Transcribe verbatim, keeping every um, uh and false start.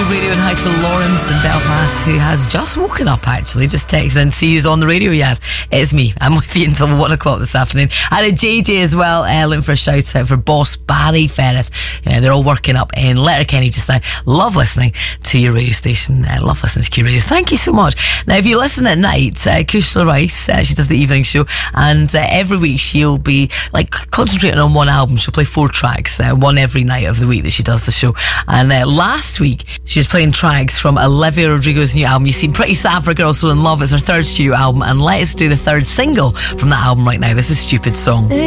radio, and hi to Lawrence in Belfast, who has just woken up, actually. Just text and see who's on the radio. Yes, it's me. I'm with you until one o'clock this afternoon. And a J J as well, uh, looking for a shout out for boss Barry Ferris. Uh, they're all working up in Letterkenny just now. Love listening to your radio station. Uh, love listening to Q Radio. Thank you so much. Now, if you listen at night, uh, Kushla Rice, uh, she does the evening show, and uh, every week she'll be like concentrating on one album. She'll play four tracks, uh, one every night of the week that she does the show. And uh, last week she was playing tracks from Olivia Rodrigo's new album. You seem pretty sad for a girl so in love. It's her third studio album, and let us do the third single from that album right now. This is Stupid Song.